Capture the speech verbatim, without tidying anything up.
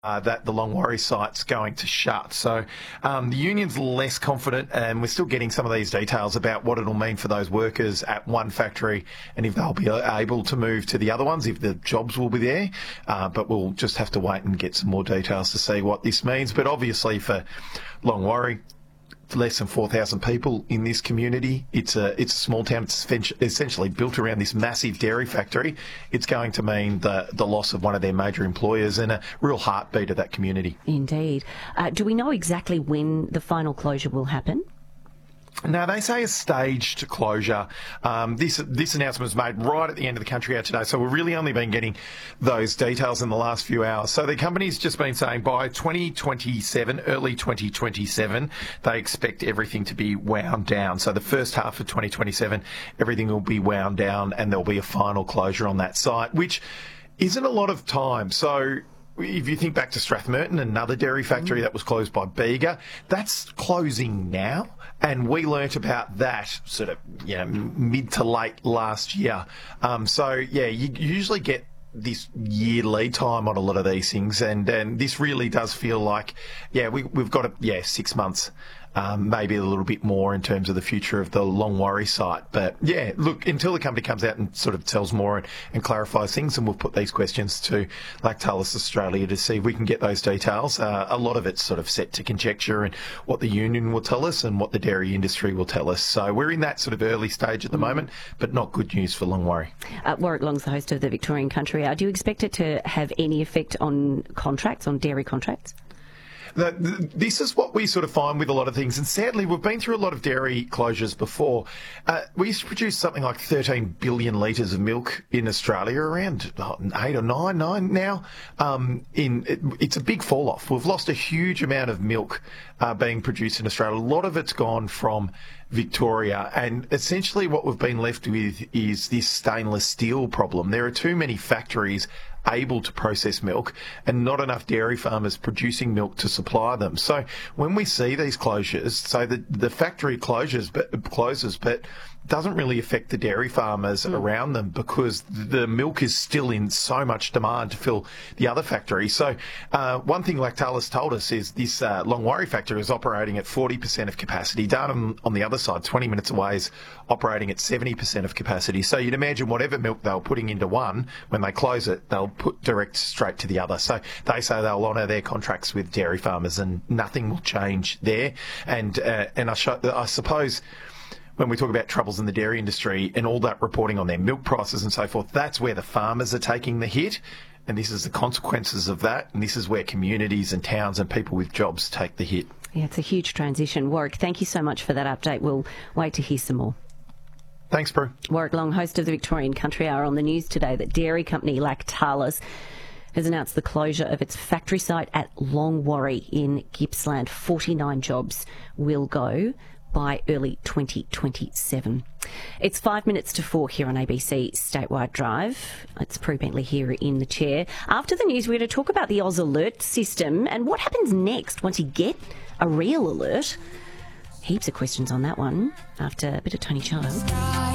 Uh, that the Longwarry site's going to shut. So um, the union's less confident, and we're still getting some of these details about what it'll mean for those workers at one factory and if they'll be able to move to the other ones, if the jobs will be there. Uh, but we'll just have to wait and get some more details to see what this means. But obviously for Longwarry, less than four thousand people in this community. It's a it's a small town. It's essentially built around this massive dairy factory. It's going to mean the the loss of one of their major employers and a real heartbeat of that community. Indeed. Uh, do we know exactly when the final closure will happen? Now, they say a staged closure. Um, this this announcement was made right at the end of the country hour today, so we've really only been getting those details in the last few hours. So the company's just been saying by twenty twenty-seven, early twenty twenty-seven, they expect everything to be wound down. So the first half of twenty twenty-seven, everything will be wound down and there'll be a final closure on that site, which isn't a lot of time. So if you think back to Strathmerton, another dairy factory mm. that was closed by Bega, that's closing now. And we learnt about that sort of, you know, mid to late last year. Um, so, yeah, you usually get this year lead time on a lot of these things. And, and this really does feel like, yeah, we, we've got, a, yeah, six months. Um, maybe a little bit more in terms of the future of the Longwarry site. But, yeah, look, until the company comes out and sort of tells more and, and clarifies things, and we'll put these questions to Lactalis Australia to see if we can get those details. Uh, a lot of it's sort of set to conjecture and what the union will tell us and what the dairy industry will tell us. So we're in that sort of early stage at the moment, but not good news for Longwarry. Uh, Warwick Long's the host of the Victorian Country Hour. Do you expect it to have any effect on contracts, on dairy contracts? The, the, this is what we sort of find with a lot of things, and sadly we've been through a lot of dairy closures before. Uh, we used to produce something like thirteen billion litres of milk in Australia, around eight or nine, nine now. Um, in it, it's a big fall off. We've lost a huge amount of milk uh, being produced in Australia. A lot of it's gone from Victoria, and essentially what we've been left with is this stainless steel problem. There are too many factories able to process milk and not enough dairy farmers producing milk to supply them. So when we see these closures, so the, the factory closures but closes, but doesn't really affect the dairy farmers mm. around them because the milk is still in so much demand to fill the other factory. So uh, one thing Lactalis told us is this uh, Longwarry factory is operating at forty percent of capacity. Down on the other side, twenty minutes away, is operating at seventy percent of capacity. So you'd imagine whatever milk they were putting into one, when they close it, they'll put direct straight to the other. So they say they'll honour their contracts with dairy farmers and nothing will change there. And, uh, and I, sh- I suppose when we talk about troubles in the dairy industry and all that reporting on their milk prices and so forth, that's where the farmers are taking the hit. And this is the consequences of that. And this is where communities and towns and people with jobs take the hit. Yeah, it's a huge transition. Warwick, thank you so much for that update. We'll wait to hear some more. Thanks, Prue. Warwick Long, host of the Victorian Country Hour, on the news today that dairy company Lactalis has announced the closure of its factory site at Longwarry in Gippsland. forty-nine jobs will go by early twenty twenty-seven. It's five minutes to four here on A B C Statewide Drive. It's Prue Bentley here in the chair. After the news, we're going to talk about the Oz Alert system and what happens next once you get a real alert. Heaps of questions on that one after a bit of Tony Child.